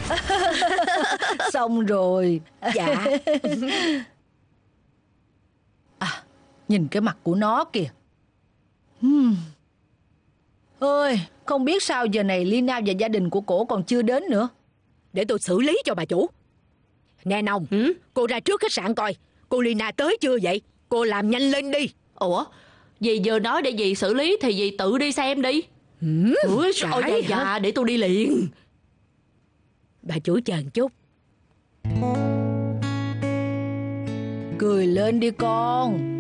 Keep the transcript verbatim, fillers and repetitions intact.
Xong rồi. Dạ. À, nhìn cái mặt của nó kìa. Hmm. Ơi, không biết sao giờ này Lina và gia đình của cổ còn chưa đến nữa. Để tôi xử lý cho bà chủ. Nghe Nông, Ừ? cô ra trước khách sạn coi cô Lina tới chưa vậy. Cô làm nhanh lên đi. Ủa, dì vừa nói để dì xử lý thì dì tự đi xem đi. Ừ, Ủa, phải ôi dạ dạ, hả? để tôi đi liền. Bà chủ chờ một chút. Cười lên đi con.